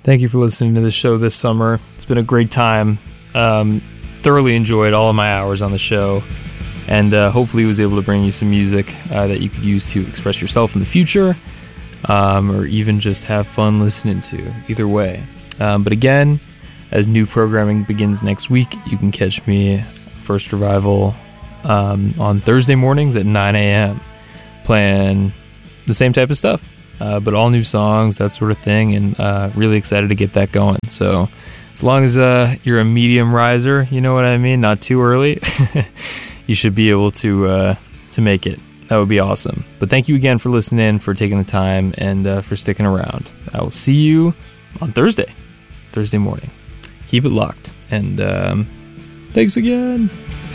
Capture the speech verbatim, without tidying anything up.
Thank you for listening to the show this summer. It's been a great time. Um, thoroughly enjoyed all of my hours on the show, and uh, hopefully was able to bring you some music uh, that you could use to express yourself in the future, um, or even just have fun listening to. Either way. Um, but again, as new programming begins next week, you can catch me First Revival um, on Thursday mornings at nine a.m. playing the same type of stuff. Uh, but all new songs, that sort of thing, and uh, really excited to get that going. So as long as uh, you're a medium riser, you know what I mean, not too early, you should be able to uh, to make it. That would be awesome. But thank you again for listening, for taking the time, and uh, for sticking around. I will see you on Thursday, Thursday morning. Keep it locked, and um, thanks again.